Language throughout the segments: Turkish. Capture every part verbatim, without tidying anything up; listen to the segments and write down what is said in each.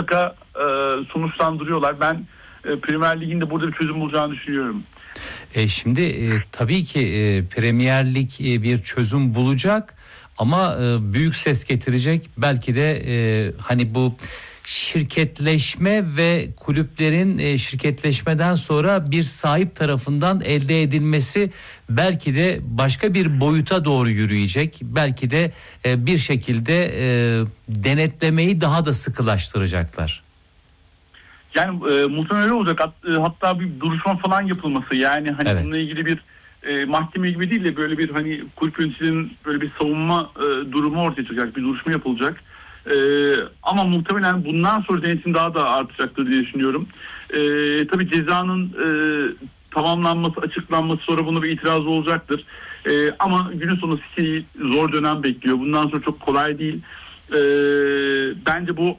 mutlaka e, sonuçlandırıyorlar. Ben e, Premier Lig'in de burada bir çözüm bulacağını düşünüyorum. E şimdi e, tabii ki e, Premier Lig e, bir çözüm bulacak ama e, büyük ses getirecek. Belki de e, hani bu şirketleşme ve kulüplerin e, şirketleşmeden sonra bir sahip tarafından elde edilmesi belki de başka bir boyuta doğru yürüyecek. Belki de e, bir şekilde e, denetlemeyi daha da sıkılaştıracaklar. Yani e, muhtemelen öyle olacak. Hat, e, hatta bir duruşma falan yapılması. Yani hani Evet. bununla ilgili bir e, mahkeme gibi değil de böyle bir hani kulüp yöneticilerinin böyle bir savunma e, durumu ortaya çıkacak. Bir duruşma yapılacak. E, ama muhtemelen bundan sonra denetim daha da artacaktır diye düşünüyorum. E, tabii cezanın e, tamamlanması, açıklanması, sonra buna bir itiraz olacaktır. E, ama günün sonu City'yi zor dönem bekliyor. Bundan sonra çok kolay değil. E, bence bu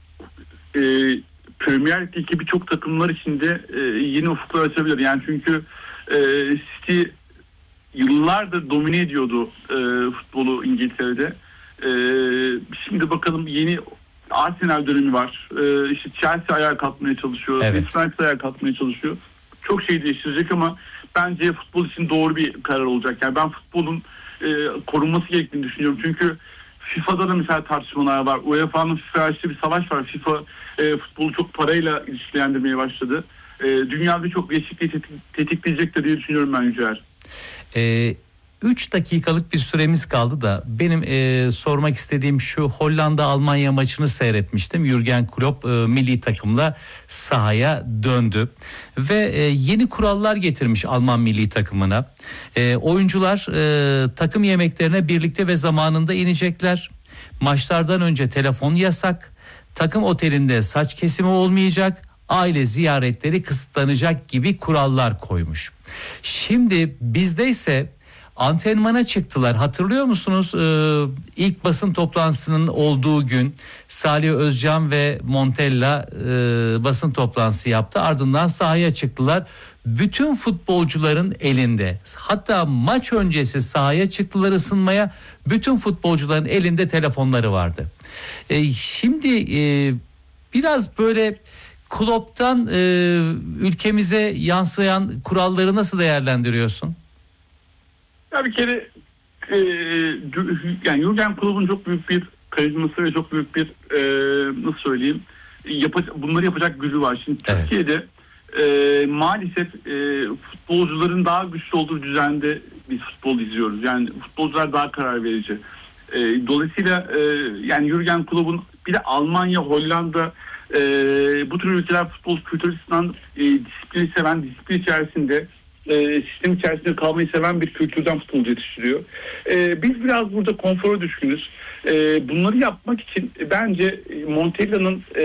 e, Premier Lig'deki birçok takımlar için de e, yeni ufuklar açabilir. Yani çünkü e, City yıllardır domine ediyordu e, futbolu İngiltere'de. E, şimdi bakalım, yeni Arsenal dönemi var. E, işte Chelsea ayağa kalkmaya çalışıyor. Evet. Manchester United ayağa kalkmaya çalışıyor. Çok şey değiştirecek ama bence futbol için doğru bir karar olacak. Yani ben futbolun e, korunması gerektiğini düşünüyorum. Çünkü FIFA'da da mesela tartışmalar var. U E F A'nın FIFA işte bir savaş var. FIFA e, futbolu çok parayla ilişkilendirmeye başladı. E, dünyada birçok değişikliği tetik, tetikleyecektir diye düşünüyorum ben Yücel. Ee, üç dakikalık bir süremiz kaldı da benim e, sormak istediğim şu: Hollanda-Almanya maçını seyretmiştim. Jürgen Klopp e, milli takımla sahaya döndü ve e, yeni kurallar getirmiş Alman milli takımına. E, oyuncular e, takım yemeklerine birlikte ve zamanında inecekler. Maçlardan önce telefon yasak. Takım otelinde saç kesimi olmayacak. Aile ziyaretleri kısıtlanacak gibi kurallar koymuş. Şimdi bizde ise antrenmana çıktılar. Hatırlıyor musunuz? Ee, ilk basın toplantısının olduğu gün Salih Özcan ve Montella e, basın toplantısı yaptı. Ardından sahaya çıktılar. Bütün futbolcuların elinde, hatta maç öncesi sahaya çıktılar ısınmaya. Bütün futbolcuların elinde telefonları vardı. E, şimdi e, biraz böyle Klopp'tan e, ülkemize yansıyan kuralları nasıl değerlendiriyorsun? Ya bir kere e, yani Jürgen Klopp'un çok büyük bir karizması ve çok büyük bir e, nasıl söyleyeyim yap- bunları yapacak gücü var. Şimdi Evet. Türkiye'de e, maalesef e, futbolcuların daha güçlü olduğu düzende biz futbol izliyoruz. Yani futbolcular daha karar verici. E, dolayısıyla e, yani Jürgen Klopp'un bir de Almanya, Hollanda, e, bu tür ülkeler futbol kültürü açısından e, disiplini seven, disiplin içerisinde e, sistem içerisinde kalmayı seven bir kültürden futbolcu yetiştiriyor. E, biz biraz burada konfora düşkünüz. E, bunları yapmak için e, bence Montella'nın e,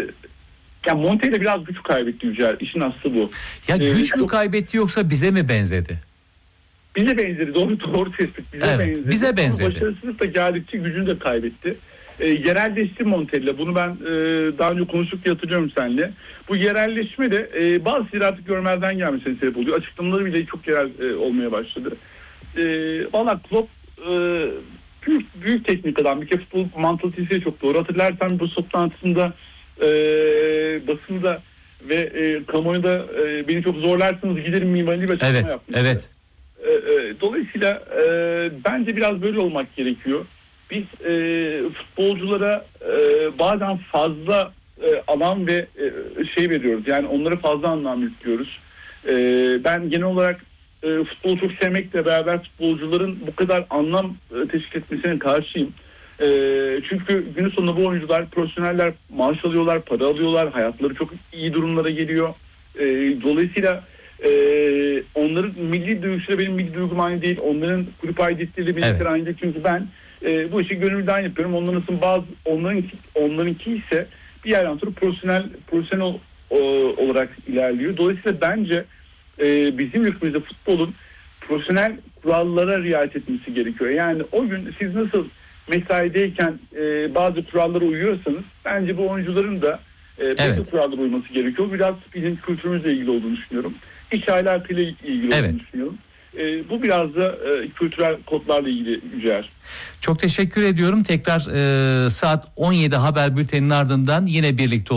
yani Montella biraz güç kaybetti Yücel. İşin aslı bu. Ya güç e, mü kaybetti yoksa bize mi benzedi? Bize benzedi. Doğru doğru tespit. Bize Evet, benzedi. bize benzedi. Ama başarısızlık da geldikçe gücünü de kaybetti. E, yerelleşti Montella. Bunu ben e, daha önce konuştuk diye hatırlıyorum seninle. Bu yerelleşme de e, bazı şeyler artık görmezden gelmesine sebep oluyor. Açıklamaları bile çok yerel e, olmaya başladı. E, Valla Klopp e, büyük, büyük teknik adam. Bir kere futbol mantalitesi çok doğru. Hatırlarsan bu toplantısında e, basında ve e, kamuoyunda e, beni çok zorlarsınız giderim minvalinde bir açıklama Evet, yapmıştı. evet. E, e, dolayısıyla e, bence biraz böyle olmak gerekiyor. Biz e, futbolculara e, bazen fazla e, alan ve e, şey veriyoruz. Yani onlara fazla anlam yüklüyoruz. E, ben genel olarak e, futbolu çok sevmekle beraber futbolcuların bu kadar anlam e, teşkil etmesine karşıyım. E, çünkü günün sonunda bu oyuncular profesyoneller, maaş alıyorlar, para alıyorlar, hayatları çok iyi durumlara geliyor. E, dolayısıyla e, onların milli duygusuyla benim milli duygum aynı değil. Onların kulüp aidiyetleriyle benimkiler Evet. aynı değil. Çünkü ben e, bu işi gönülden yapıyorum. Onların bazı onlarınki, onlarınki ise bir yerden sonra profesyonel profesyonel o, olarak ilerliyor. Dolayısıyla bence e, bizim ülkemizde futbolun profesyonel kurallara riayet etmesi gerekiyor. Yani o gün siz nasıl mesaideyken e, bazı kurallara uyuyorsanız bence bu oyuncuların da e, Evet. bazı kurallara uyması gerekiyor. Biraz bizim kültürümüzle ilgili olduğunu düşünüyorum. İş ahlakıyla ilgili Evet. olduğunu düşünüyorum. E, bu biraz da e, kültürel kodlarla ilgili Yücel. Çok teşekkür ediyorum. Tekrar e, saat on yedi haber bülteninin ardından yine birlikte